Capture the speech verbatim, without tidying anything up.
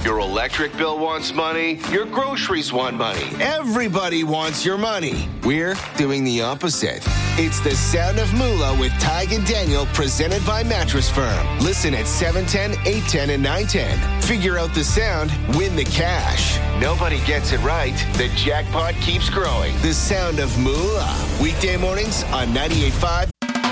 Your electric bill wants money. Your groceries want money. Everybody wants your money. We're doing the opposite. It's the Sound of Moolah with Tig and Daniel, presented by Mattress Firm. Listen at seven ten, eight ten, and nine ten. Figure out the sound, win the cash. Nobody gets it right. The jackpot keeps growing. The Sound of Moolah. Weekday mornings on ninety-eight point five